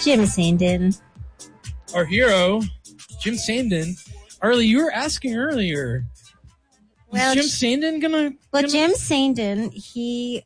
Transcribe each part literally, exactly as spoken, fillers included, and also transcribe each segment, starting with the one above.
Jim Sandin. Our hero, Jim Sandin. Arlie, you were asking earlier. Well, is Jim Sandin gonna? Well, gonna... Jim Sandin, he,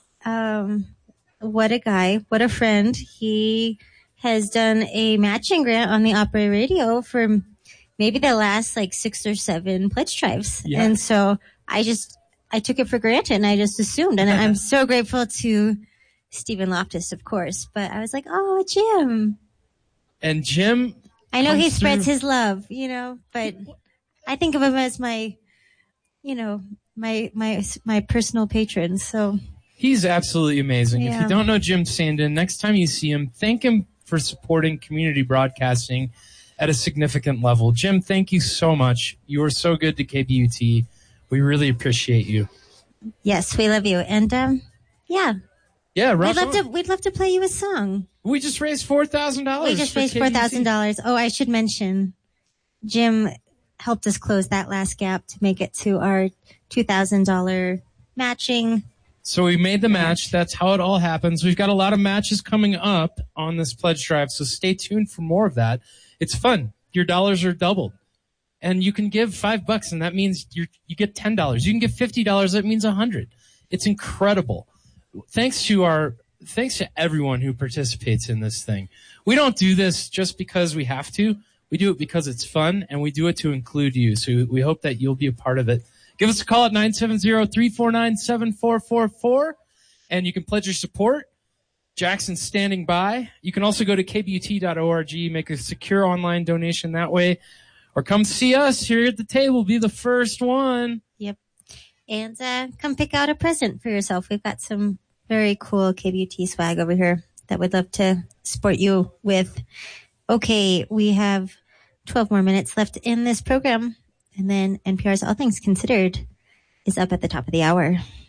um, what a guy, what a friend. He has done a matching grant on the Opera Radio for maybe the last like six or seven pledge drives, yeah. And so I just I took it for granted, and I just assumed, and I'm so grateful to Stephen Loftus, of course. But I was like, oh, Jim. And Jim, I know he spreads through... his love, you know, but I think of him as my, you know, my my my personal patron. So he's absolutely amazing. Yeah. If you don't know Jim Sandin, next time you see him, thank him for supporting community broadcasting at a significant level. Jim, thank you so much. You are so good to K B U T. We really appreciate you. Yes, we love you, and um, yeah. Yeah, we'd love to. We'd love to play you a song. We just raised four thousand dollars. We just raised four thousand dollars. Oh, I should mention, Jim helped us close that last gap to make it to our two thousand dollar matching. So we made the match. That's how it all happens. We've got a lot of matches coming up on this pledge drive, so stay tuned for more of that. It's fun. Your dollars are doubled, and you can give five bucks, and that means you you get ten dollars. You can give fifty dollars. That means a hundred. It's incredible. Thanks to our, thanks to everyone who participates in this thing. We don't do this just because we have to. We do it because it's fun, and we do it to include you. So we hope that you'll be a part of it. Give us a call at nine seven zero, three four nine, seven four four four, and you can pledge your support. Jackson's standing by. You can also go to k b u t dot org, make a secure online donation that way, or come see us here at the table. Be the first one. Yep. And uh, come pick out a present for yourself. We've got some very cool K B U T swag over here that we'd love to support you with. Okay, we have twelve more minutes left in this program, and then N P R's All Things Considered is up at the top of the hour.